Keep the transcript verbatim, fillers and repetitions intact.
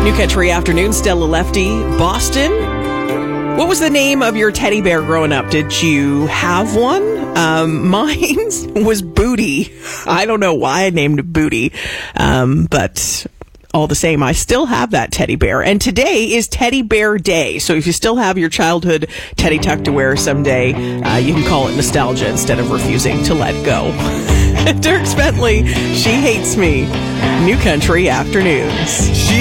New Country Afternoon, Stella Lefty, Boston. What was the name of your teddy bear growing up? Did you have one? Um, mine was Booty. I don't know why I named it Booty, um, but all the same, I still have that teddy bear. And today is Teddy Bear Day. So if you still have your childhood teddy tuck to wear someday, uh, you can call it nostalgia instead of refusing to let go. Dirk Bentley, She Hates Me. New Country Afternoons. She